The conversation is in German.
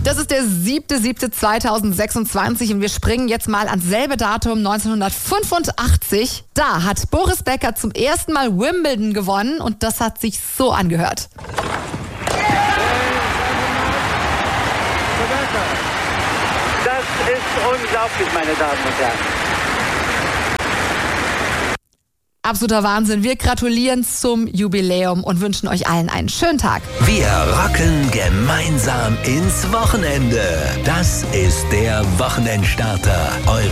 Das ist der 7.7.2026 und wir springen jetzt mal ans selbe Datum 1985. Da hat Boris Becker zum ersten Mal Wimbledon gewonnen und das hat sich so angehört. Das ist unglaublich, meine Damen und Herren. Absoluter Wahnsinn. Wir gratulieren zum Jubiläum und wünschen euch allen einen schönen Tag. Wir rocken gemeinsam ins Wochenende. Das ist der Wochenendstarter. Eure